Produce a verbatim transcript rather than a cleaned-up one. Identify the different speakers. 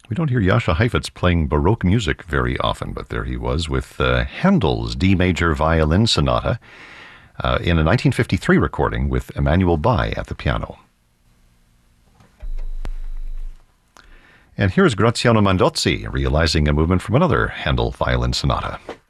Speaker 1: We don't hear Jascha Heifetz playing Baroque music very often, but there he was with uh, Handel's D Major Violin Sonata uh, in a nineteen fifty-three recording with Emanuel Bai at the piano. And here's Graziano Mandozzi realizing a movement from another Handel violin sonata.